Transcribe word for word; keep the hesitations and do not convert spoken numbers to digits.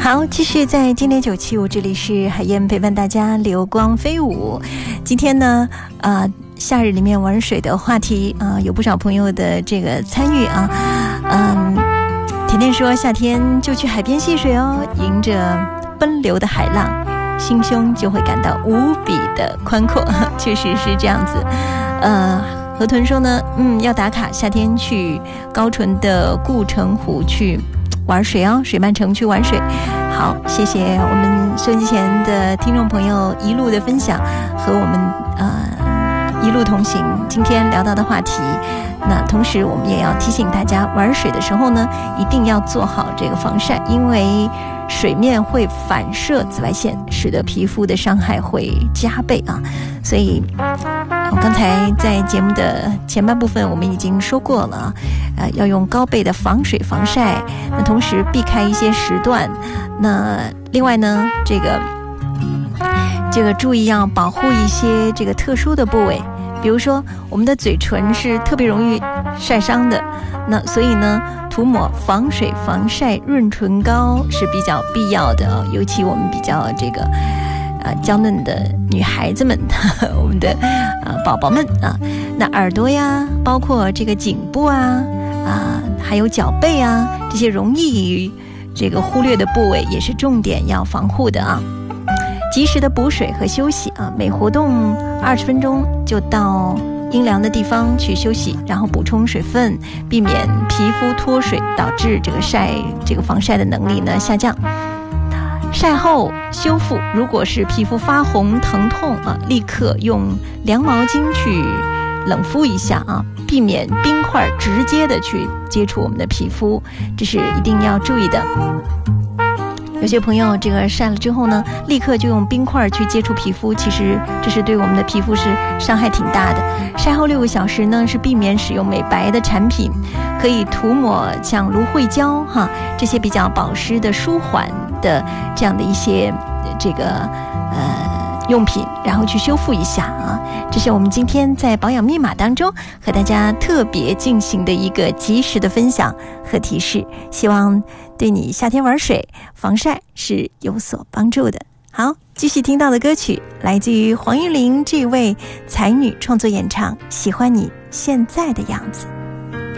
好，继续在经典九七五，这里是海燕陪伴大家流光飞舞。今天呢，呃，夏日里面玩水的话题啊、呃，有不少朋友的这个参与啊。嗯，甜甜说夏天就去海边戏水哦，迎着奔流的海浪，心胸就会感到无比的宽阔，确实是这样子。呃，河豚说呢，嗯，要打卡夏天去高淳的顾城湖去玩水哦，水漫城去玩水。好，谢谢我们收音机前的听众朋友一路的分享和我们呃一路同行今天聊到的话题。那同时我们也要提醒大家，玩水的时候呢，一定要做好这个防晒，因为水面会反射紫外线，使得皮肤的伤害会加倍啊。所以我刚才在节目的前半部分我们已经说过了，呃，要用高倍的防水防晒，那同时避开一些时段。那另外呢，这个这个注意要保护一些这个特殊的部位，比如说我们的嘴唇是特别容易晒伤的，那所以呢，涂抹防水防晒润唇膏是比较必要的，尤其我们比较这个呃娇嫩的女孩子们，呵呵我们的呃宝宝们啊，那耳朵呀，包括这个颈部啊啊，还有脚背啊，这些容易这个忽略的部位也是重点要防护的啊。及时的补水和休息啊，每活动二十分钟就到阴凉的地方去休息，然后补充水分，避免皮肤脱水导致这个晒这个防晒的能力呢下降。晒后修复，如果是皮肤发红疼痛啊，立刻用凉毛巾去冷敷一下啊，避免冰块直接的去接触我们的皮肤，这是一定要注意的。有些朋友这个晒了之后呢，立刻就用冰块去接触皮肤，其实这是对我们的皮肤是伤害挺大的。晒后六个小时呢，是避免使用美白的产品，可以涂抹像芦荟胶哈这些比较保湿的舒缓的这样的一些这个呃用品，然后去修复一下啊。这是我们今天在保养密码当中和大家特别进行的一个及时的分享和提示，希望对你夏天玩水防晒是有所帮助的。好，继续听到的歌曲来自于黄韵玲这位才女创作演唱《喜欢你现在的样子》。